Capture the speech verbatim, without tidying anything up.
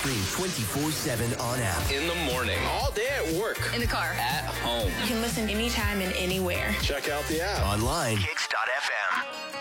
Stream twenty-four seven on app. In the morning. All day at work. In the car. At home. You can listen anytime and anywhere. Check out the app. Online. Kicks dot F M.